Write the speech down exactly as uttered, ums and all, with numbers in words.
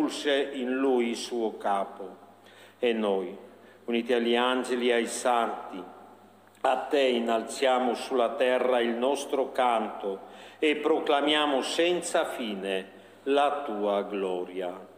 avvolse in lui il suo capo. E noi, uniti agli angeli e ai santi, a te innalziamo sulla terra il nostro canto e proclamiamo senza fine la tua gloria.